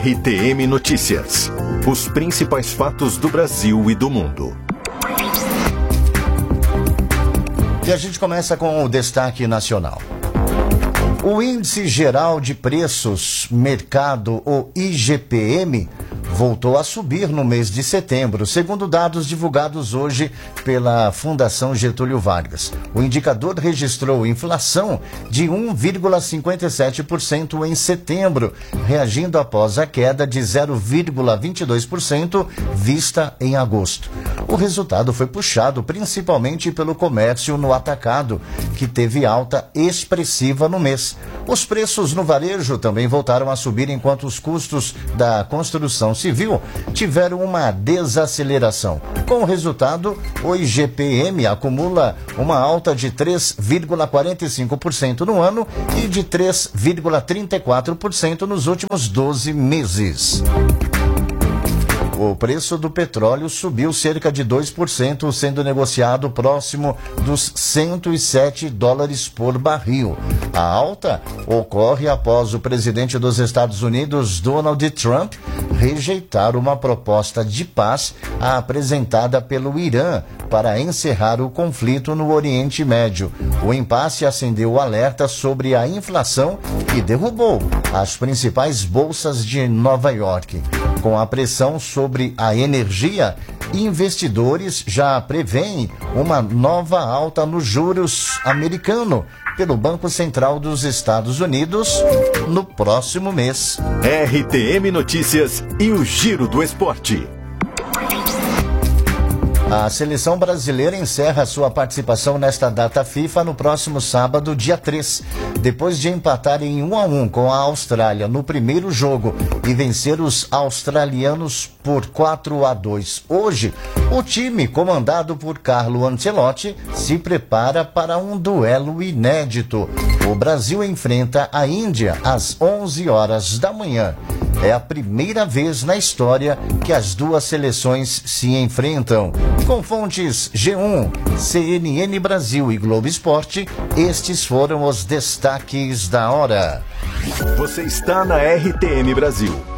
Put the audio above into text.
RTM Notícias. Os principais fatos do Brasil e do mundo. E a gente começa com o destaque nacional. O Índice Geral de Preços Mercado, o IGPM, voltou a subir no mês de setembro, segundo dados divulgados hoje pela Fundação Getúlio Vargas. O indicador registrou inflação de 1,57% em setembro, reagindo após a queda de 0,22% vista em agosto. O resultado foi puxado principalmente pelo comércio no atacado, que teve alta expressiva no mês. Os preços no varejo também voltaram a subir, enquanto os custos da construção civil tiveram uma desaceleração. Com o resultado, o IGPM acumula uma alta de 3,45% no ano e de 3,34% nos últimos 12 meses. O preço do petróleo subiu cerca de 2%, sendo negociado próximo dos $107 por barril. A alta ocorre após o presidente dos Estados Unidos, Donald Trump, rejeitar uma proposta de paz apresentada pelo Irã para encerrar o conflito no Oriente Médio. O impasse acendeu o alerta sobre a inflação e derrubou as principais bolsas de Nova York. Com a pressão sobre a energia, investidores já preveem uma nova alta nos juros americano pelo Banco Central dos Estados Unidos no próximo mês. RTM Notícias e o Giro do Esporte. A seleção brasileira encerra sua participação nesta data FIFA no próximo sábado, dia 3, depois de empatar em 1-1 com a Austrália no primeiro jogo e vencer os australianos por 4-2. Hoje, o time, comandado por Carlo Ancelotti, se prepara para um duelo inédito. O Brasil enfrenta a Índia às 11 horas da manhã. É a primeira vez na história que as duas seleções se enfrentam. Com fontes G1, CNN Brasil e Globo Esporte, estes foram os destaques da hora. Você está na RTM Brasil.